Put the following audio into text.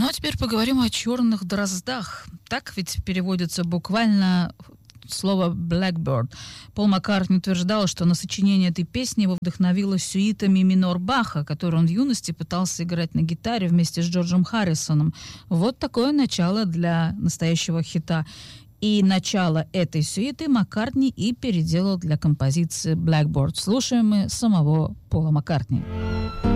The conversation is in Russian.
Ну, а теперь поговорим о черных дроздах. Так ведь переводится буквально слово «blackbird». Пол Маккартни утверждал, что на сочинение этой песни его вдохновило сюитами минор Баха, который он в юности пытался играть на гитаре вместе с Джорджем Харрисоном. Вот такое начало для настоящего хита. И начало этой сюиты Маккартни и переделал для композиции «Blackbird». Слушаем мы самого Пола Маккартни.